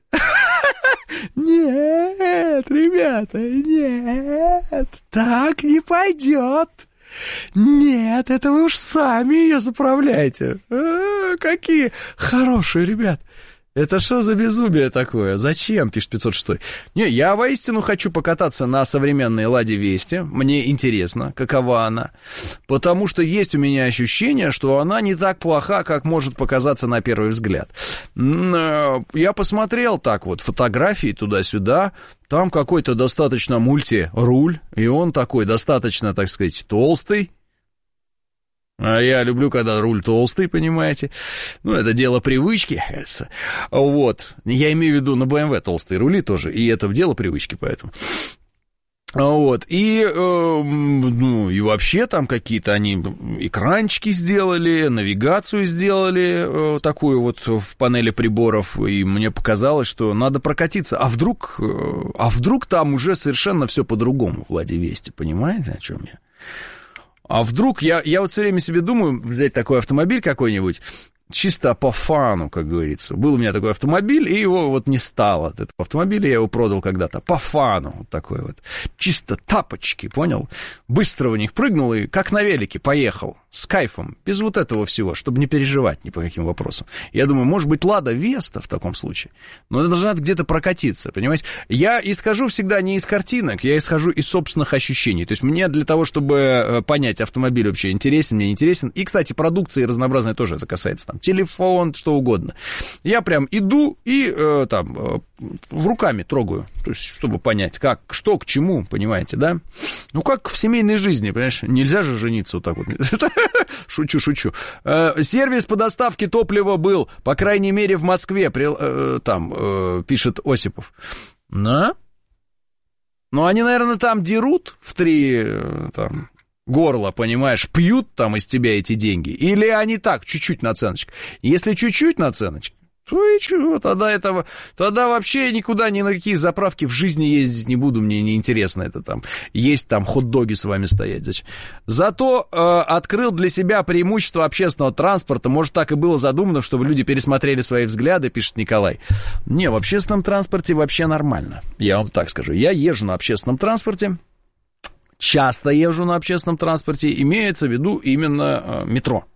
Нет, ребята, нет, так не пойдет. Нет, это вы уж сами ее заправляете. А, какие хорошие ребята. Это что за безумие такое? Зачем, пишет пятьсот шесть. Не, я воистину хочу покататься на современной Ладе Весте. Мне интересно, какова она. Потому что есть у меня ощущение, что она не так плоха, как может показаться на первый взгляд. Я посмотрел так вот фотографии туда-сюда. Там какой-то достаточно мульти-руль. И он такой достаточно, так сказать, толстый. А я люблю, когда руль толстый, понимаете. Ну, это дело привычки, кажется. Вот. Я имею в виду на бэ эм вэ толстые рули тоже. И это дело привычки, поэтому. Вот. И, э, ну, и вообще там какие-то они экранчики сделали, навигацию сделали э, такую вот в панели приборов. И мне показалось, что надо прокатиться. А вдруг, э, а вдруг там уже совершенно все по-другому в Ладе Весте, понимаете, о чем я? А вдруг, я, я вот все время себе думаю, взять такой автомобиль какой-нибудь, чисто по фану, как говорится. Был у меня такой автомобиль, и его вот не стало от этого автомобиля, я его продал когда-то по фану, вот такой вот. Чисто тапочки, понял? Быстро в них прыгнул и как на велике поехал, с кайфом, без вот этого всего, чтобы не переживать ни по каким вопросам. Я думаю, может быть, Лада Веста в таком случае, но это должна где-то прокатиться, понимаете? Я исхожу всегда не из картинок, я исхожу из собственных ощущений. То есть мне для того, чтобы понять, автомобиль вообще интересен, мне не интересен, и, кстати, продукции разнообразной тоже это касается, там, телефон, что угодно. Я прям иду и э, там э, руками трогаю, то есть, чтобы понять, как, что к чему, понимаете, да? Ну, как в семейной жизни, понимаешь? Нельзя же жениться вот так вот. Шучу, шучу. Э, сервис по доставке топлива был, по крайней мере, в Москве, при, э, там, э, пишет Осипов. Да? Ну, они, наверное, там дерут в три, э, там... горло, понимаешь, пьют там из тебя эти деньги, или они так, чуть-чуть наценочка. Если чуть-чуть наценочка, то и чего, тогда этого, тогда вообще никуда, ни на какие заправки в жизни ездить не буду, мне неинтересно это там, есть там хот-доги с вами стоять. Зачем? Зато э, открыл для себя преимущество общественного транспорта, может, так и было задумано, чтобы люди пересмотрели свои взгляды, пишет Николай. Не, в общественном транспорте вообще нормально, я вам так скажу, я езжу на общественном транспорте, часто езжу на общественном транспорте, имеется в виду именно э, метро.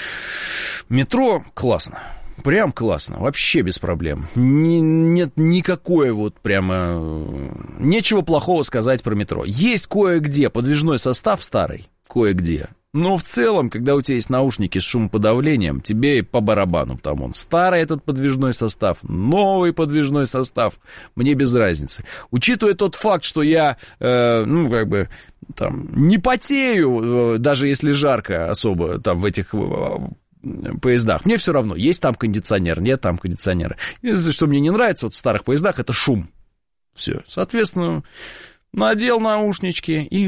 Метро классно, прям классно, вообще без проблем. Не, нет никакой вот прямо... Нечего плохого сказать про метро. Есть кое-где подвижной состав старый, кое-где. Но в целом, когда у тебя есть наушники с шумоподавлением, тебе по барабану там он. Старый этот подвижной состав, новый подвижной состав, мне без разницы. Учитывая тот факт, что я, э, ну, как бы, там, не потею, э, даже если жарко особо там в этих... Э, поездах. Мне все равно, есть там кондиционер, нет там кондиционера. Единственное, что мне не нравится вот в старых поездах, это шум. Все. Соответственно, надел наушнички и...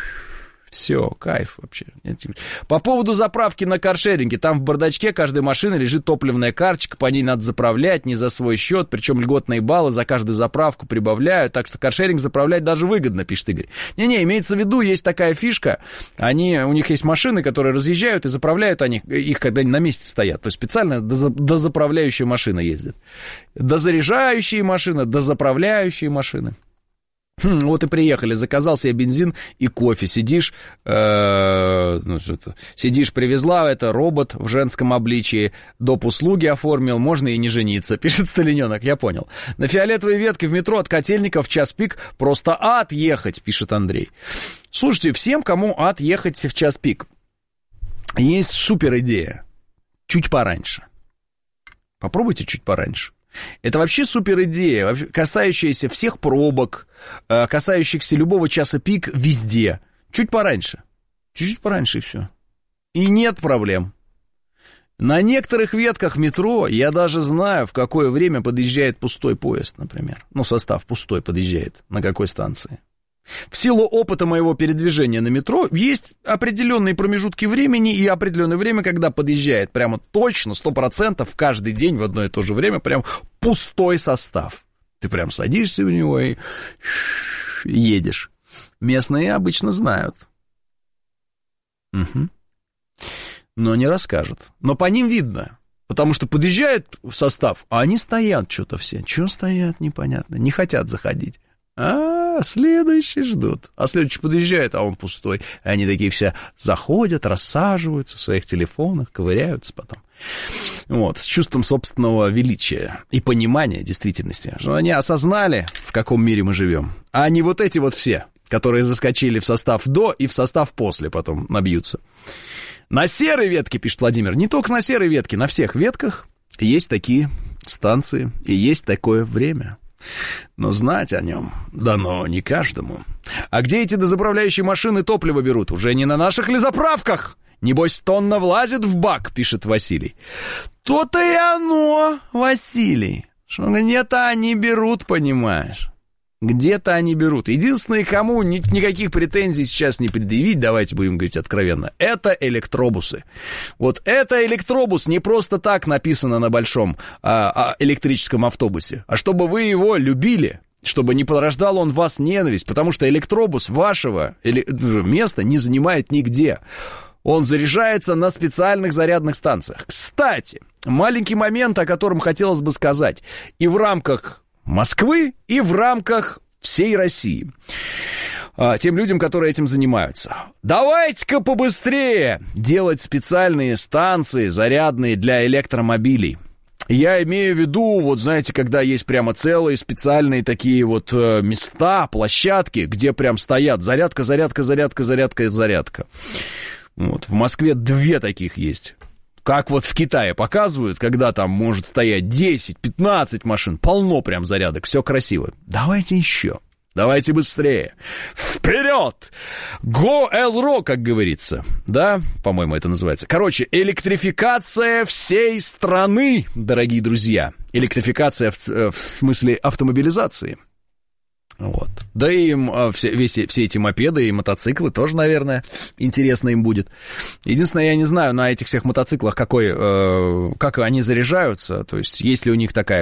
Все, кайф вообще. По поводу заправки на каршеринге. Там в бардачке каждой машины лежит топливная карточка, по ней надо заправлять не за свой счет, причем льготные баллы за каждую заправку прибавляют, так что каршеринг заправлять даже выгодно, пишет Игорь. Не-не, имеется в виду, есть такая фишка, они, у них есть машины, которые разъезжают и заправляют они, их, когда они на месте стоят. То есть специально дозаправляющая машина ездит. Дозаряжающие машины, дозаправляющие машины. Хм, вот и приехали, заказал себе бензин и кофе, сидишь, э, ну, что-то, сидишь, привезла, это робот в женском обличии, доп. Услуги оформил, можно и не жениться, пишет Сталиненок, я понял. На фиолетовой ветке в метро от Котельников в час пик просто ад ехать, пишет Андрей. Слушайте, всем, кому ад ехать в час пик, есть супер идея, чуть пораньше. Попробуйте чуть пораньше. Это вообще супер идея, касающаяся всех пробок, касающихся любого часа пик везде. Чуть пораньше. Чуть-чуть пораньше и все. И нет проблем. На некоторых ветках метро я даже знаю, в какое время подъезжает пустой поезд, например. Ну, состав пустой подъезжает, на какой станции. В силу опыта моего передвижения на метро есть определенные промежутки времени и определенное время, когда подъезжает прямо точно, сто процентов каждый день в одно и то же время прям пустой состав. Ты прям садишься в него и едешь. Местные обычно знают. Угу. Но не расскажут. Но по ним видно. Потому что подъезжает в состав, а они стоят что-то все. Чего стоят, непонятно. Не хотят заходить. А, следующий ждут. А следующий подъезжает, а он пустой. И они такие все заходят, рассаживаются в своих телефонах, ковыряются потом. Вот, с чувством собственного величия и понимания действительности. Что они осознали, в каком мире мы живем. А не вот эти вот все, которые заскочили в состав до и в состав после потом набьются. На серой ветке, пишет Владимир, не только на серой ветке, на всех ветках есть такие станции и есть такое время. Но знать о нем дано не каждому. А где эти дозаправляющие машины топливо берут? Уже не на наших ли заправках? Небось, тонна влазит в бак, пишет Василий. То-то и оно, Василий, что где-то они берут, понимаешь. Где-то они берут. Единственное, кому ни, никаких претензий сейчас не предъявить, давайте будем говорить откровенно, это электробусы. Вот это электробус не просто так написано на большом а, а, электрическом автобусе, а чтобы вы его любили, чтобы не порождал он в вас ненависть, потому что электробус вашего или, места не занимает нигде. Он заряжается на специальных зарядных станциях. Кстати, маленький момент, о котором хотелось бы сказать. И в рамках Москвы, и в рамках всей России. Тем людям, которые этим занимаются. Давайте-ка побыстрее делать специальные станции зарядные для электромобилей. Я имею в виду, вот знаете, когда есть прямо целые специальные такие вот места, площадки, где прям стоят зарядка, зарядка, зарядка, зарядка и зарядка. Вот, в Москве две таких есть. Как вот в Китае показывают, когда там может стоять десять-пятнадцать машин, полно прям зарядок, все красиво. Давайте еще. Давайте быстрее. Вперед! Go Элро, как говорится. Да, по-моему, это называется. Короче, электрификация всей страны, дорогие друзья. Электрификация в, в смысле автомобилизации. Вот. Да и им все, все, все эти мопеды и мотоциклы тоже, наверное, интересно им будет. Единственное, я не знаю на этих всех мотоциклах, какой, э, как они заряжаются. То есть, есть ли у них такая